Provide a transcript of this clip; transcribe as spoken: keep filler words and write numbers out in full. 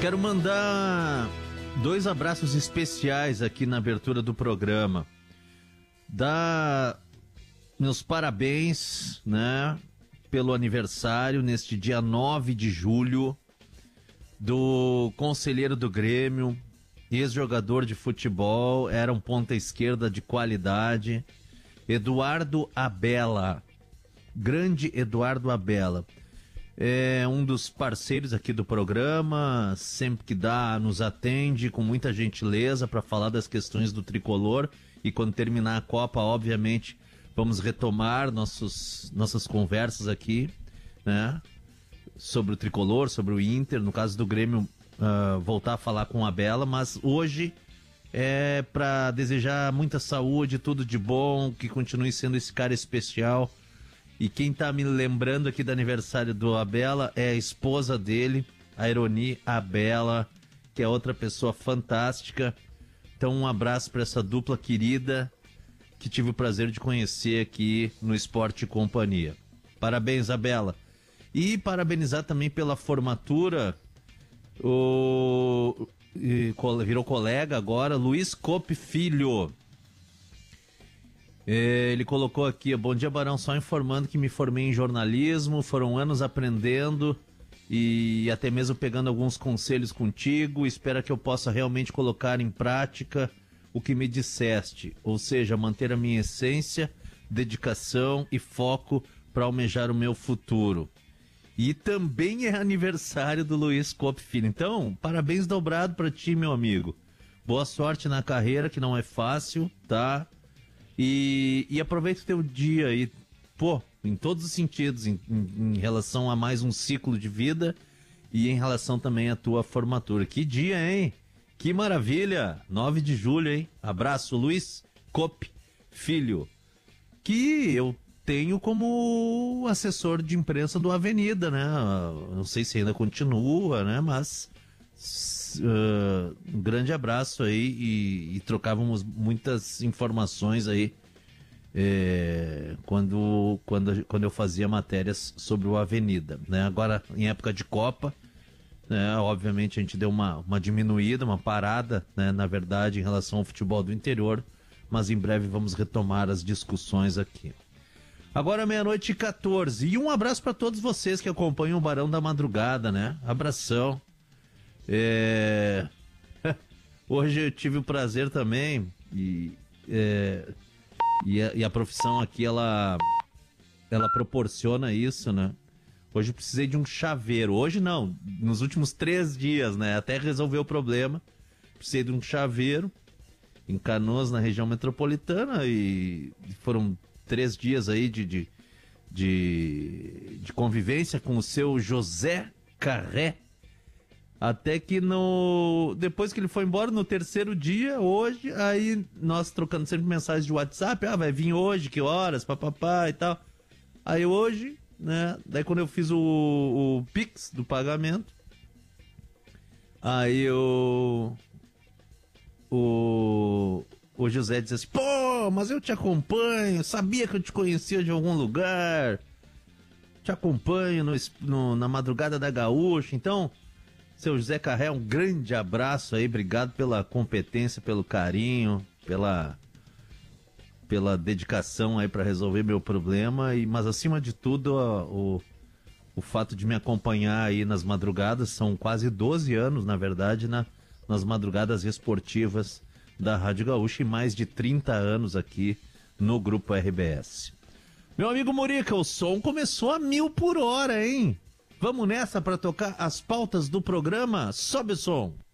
Quero mandar dois abraços especiais aqui na abertura do programa. Dar meus parabéns, né, pelo aniversário neste dia nove de julho do conselheiro do Grêmio, ex-jogador de futebol, era um ponta esquerda de qualidade, Eduardo Abela. Grande Eduardo Abela. É um dos parceiros aqui do programa, sempre que dá, nos atende com muita gentileza para falar das questões do tricolor, e quando terminar a Copa, obviamente, vamos retomar nossos, nossas conversas aqui, né, sobre o tricolor, sobre o Inter, no caso do Grêmio, uh, voltar a falar com a Bela, mas hoje é para desejar muita saúde, tudo de bom, que continue sendo esse cara especial. E quem tá me lembrando aqui do aniversário do Abela é a esposa dele, a Ironi Abela, que é outra pessoa fantástica. Então um abraço para essa dupla querida que tive o prazer de conhecer aqui no Esporte e Companhia. Parabéns, Abela. E parabenizar também pela formatura, o virou colega agora, Luiz Cope Filho. Ele colocou aqui: bom dia, Barão, só informando que me formei em jornalismo, foram anos aprendendo e até mesmo pegando alguns conselhos contigo, espero que eu possa realmente colocar em prática o que me disseste, ou seja, manter a minha essência, dedicação e foco para almejar o meu futuro. E também é aniversário do Luiz Cope Filho, então parabéns dobrado para ti, meu amigo, boa sorte na carreira, que não é fácil, tá? E, e aproveita o teu dia aí, pô, em todos os sentidos, em, em, em relação a mais um ciclo de vida e em relação também à tua formatura. Que dia, hein? Que maravilha! nove de julho, hein? Abraço, Luiz Cope Filho, que eu tenho como assessor de imprensa do Avenida, né? Não sei se ainda continua, né? Mas Uh, um grande abraço aí, e, e trocávamos muitas informações aí é, quando, quando, quando eu fazia matérias sobre o Avenida, né? Agora, em época de Copa, né, obviamente a gente deu uma, uma diminuída, uma parada, né, na verdade, em relação ao futebol do interior, mas em breve vamos retomar as discussões aqui. Agora meia-noite e quatorze, e um abraço para todos vocês que acompanham o Barão da Madrugada, né? Abração. É... Hoje eu tive o prazer também, e, é... e, a, e a profissão aqui, ela, ela proporciona isso, né? Hoje eu precisei de um chaveiro, hoje não, nos últimos três dias, né? Até resolver o problema, precisei de um chaveiro em Canoas, na região metropolitana, e foram três dias aí de, de, de, de convivência com o seu José Carré. Até que no... depois que ele foi embora, no terceiro dia, hoje, aí nós trocando sempre mensagens de WhatsApp, ah, vai vir hoje, que horas, papapá e tal. Aí hoje, né, daí quando eu fiz o, o Pix do pagamento, aí eu... O, o José disse assim: pô, mas eu te acompanho, sabia que eu te conhecia de algum lugar, te acompanho no, no, na madrugada da Gaúcha, então... Seu José Carré, um grande abraço aí, obrigado pela competência, pelo carinho, pela, pela dedicação aí para resolver meu problema, e, mas acima de tudo, ó, o, o fato de me acompanhar aí nas madrugadas, são quase doze anos, na verdade, na, nas madrugadas esportivas da Rádio Gaúcha, e mais de trinta anos aqui no Grupo R B S. Meu amigo Murica, o som começou a mil por hora, hein? Vamos nessa para tocar as pautas do programa? Sobe o som.